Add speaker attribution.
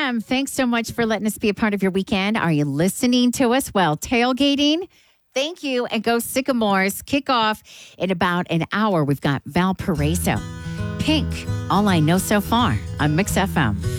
Speaker 1: FM. Thanks so much for letting us be a part of your weekend. Are you listening to us while tailgating? Thank you. And go Sycamores. Kick off in about an hour. We've got Valparaiso. Pink, All I Know So Far on Mix FM.